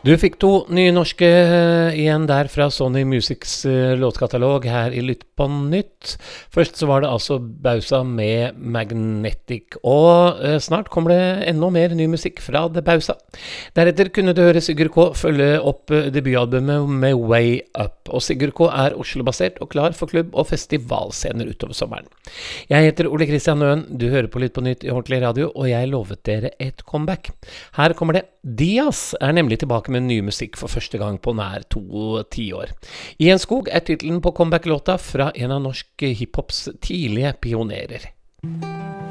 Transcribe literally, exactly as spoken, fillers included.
Du fikk to nye norske igjen der fra Sony Musics uh, låtkatalog her i Lytt på nytt. Først så var det altså Bausa med Magnetic, og uh, snart kommer det enda mer ny musikk fra The Bausa. Deretter kunne du høre Sigurd K følge opp uh, debutalbumet med Way Up, og Sigurd K er Oslo-basert og klar for klubb- og festivalscener utover sommeren. Jeg heter Ole Kristian Nøen, du hører på Lytt på nytt i ordentlig radio, og jeg lovet dere et comeback. Her kommer det. Diaz er nemlig tilbake med ny musikk for første gang på nær to tiår. I en skog er titelen på comeback-låta fra en av norsk hiphops tidlige pionerer.